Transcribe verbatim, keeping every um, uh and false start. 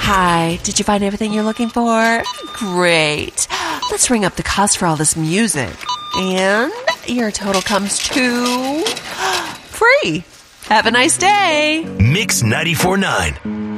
Hi, did you find everything you're looking for? Great. Let's ring up the cost for all this music. And your total comes to free. Have a nice day. Mix ninety-four point nine.